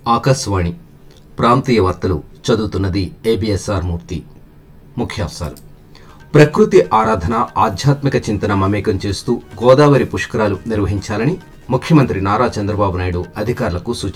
ఆకాశవాణి ప్రాంతీయ వార్తలు చదువుతున్నది ఏబిఎస్ఆర్ మూర్తి. ముఖ్యాంశాలు: ప్రకృతి ఆరాధన, ఆధ్యాత్మిక చింతన మమేకం చేస్తూ గోదావరి పుష్కరాలు నిర్వహించాలని ముఖ్యమంత్రి నారా చంద్రబాబు నాయుడు అధికారులకు సూచించారు.